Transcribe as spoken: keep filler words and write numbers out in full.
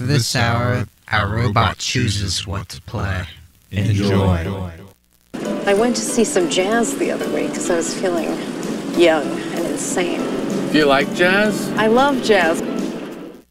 For this hour, our robot chooses what to play. Enjoy. I went to see some jazz the other week because I was feeling young and insane. Do you like jazz? I love jazz.